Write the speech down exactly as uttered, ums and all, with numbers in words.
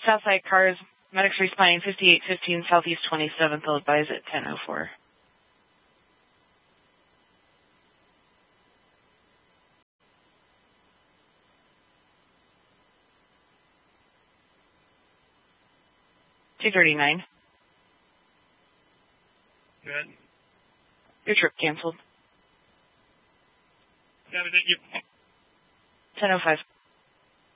Southside cars, medics responding fifty-eight fifteen Southeast twenty-seventh, they'll advise at ten oh four. two thirty-nine. Good. Your trip canceled. Yeah, but thank you. ten oh five.